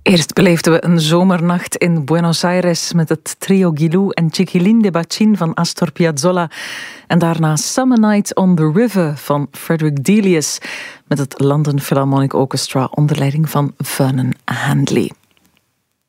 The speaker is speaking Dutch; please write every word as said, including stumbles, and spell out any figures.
Eerst beleefden we een zomernacht in Buenos Aires met het trio Guilou en Chiquilín de Bachin van Astor Piazzolla. En daarna Summer Night on the River van Frederick Delius met het London Philharmonic Orchestra onder leiding van Vernon Handley.